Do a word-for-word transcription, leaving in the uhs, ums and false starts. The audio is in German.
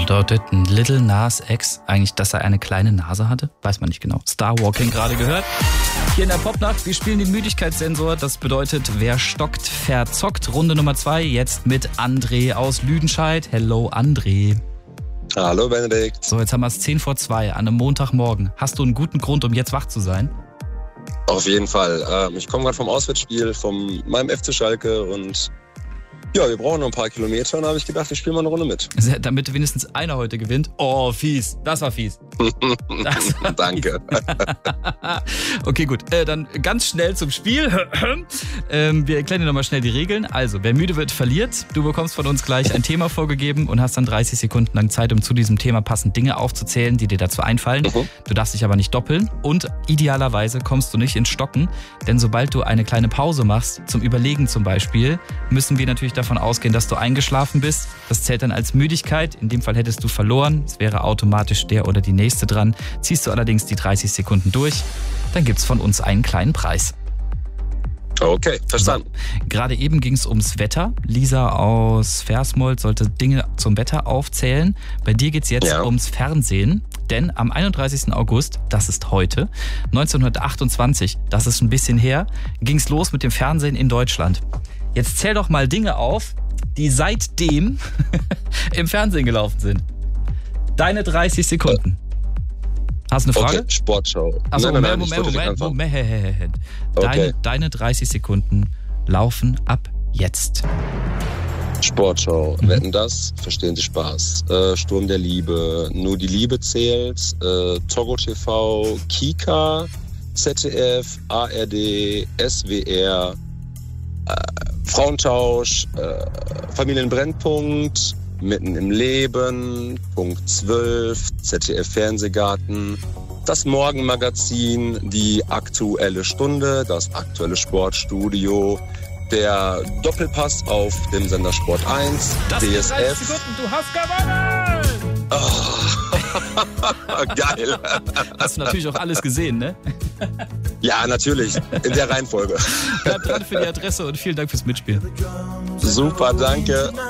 Bedeutet ein Little Nas X eigentlich, dass er eine kleine Nase hatte? Weiß man nicht genau. Starwalking gerade gehört. Hier in der Popnacht, wir spielen den Müdigkeitssensor. Das bedeutet, wer stockt, verzockt. Runde Nummer zwei, jetzt mit André aus Lüdenscheid. Hello, André. Hallo, Benedikt. So, jetzt haben wir es zehn vor zwei an einem Montagmorgen. Hast du einen guten Grund, um jetzt wach zu sein? Auf jeden Fall. Ähm, ich komme gerade vom Auswärtsspiel von meinem F C Schalke und ja, wir brauchen noch ein paar Kilometer und da habe ich gedacht, ich spiele mal eine Runde mit. Damit wenigstens einer heute gewinnt. Oh, fies. Das war fies. Das war Danke. Fies. Okay, gut. Äh, dann ganz schnell zum Spiel. ähm, wir erklären dir nochmal schnell die Regeln. Also, wer müde wird, verliert. Du bekommst von uns gleich ein Thema vorgegeben und hast dann dreißig Sekunden lang Zeit, um zu diesem Thema passend Dinge aufzuzählen, die dir dazu einfallen. Mhm. Du darfst dich aber nicht doppeln und idealerweise kommst du nicht ins Stocken, denn sobald du eine kleine Pause machst, zum Überlegen zum Beispiel, müssen wir natürlich davon ausgehen, dass du eingeschlafen bist. Das zählt dann als Müdigkeit. In dem Fall hättest du verloren. Es wäre automatisch der oder die nächste dran. Ziehst du allerdings die dreißig Sekunden durch, dann gibt's von uns einen kleinen Preis. Okay, verstanden. So, gerade eben ging es ums Wetter. Lisa aus Versmold sollte Dinge zum Wetter aufzählen. Bei dir geht's jetzt ja. ums Fernsehen. Denn am einunddreißigsten August, das ist heute, neunzehnhundertachtundzwanzig, das ist ein bisschen her, ging's los mit dem Fernsehen in Deutschland. Jetzt zähl doch mal Dinge auf, die seitdem im Fernsehen gelaufen sind. Deine dreißig Sekunden. Hast du eine Frage? Okay, Sportschau. Achso, nein, Moment, nein, Moment, Moment, Moment, Moment. Okay. Deine, deine dreißig Sekunden laufen ab jetzt. Sportschau, mhm. Wetten, das, verstehen Sie Spaß. Äh, Sturm der Liebe, Nur die Liebe zählt, äh, Togo T V, Kika, Z D F, A R D, S W R, äh, Frauentausch, äh, Familienbrennpunkt, Mitten im Leben, Punkt zwölf, Z D F Fernsehgarten, das Morgenmagazin, die Aktuelle Stunde, das aktuelle Sportstudio, der Doppelpass auf dem Sender Sport eins, das D S F. dreißig Sekunden, du hast gewonnen! Oh, geil. Hast du natürlich auch alles gesehen, ne? Ja, natürlich. In der Reihenfolge. Bleib dran für die Adresse und vielen Dank fürs Mitspielen. Super, danke.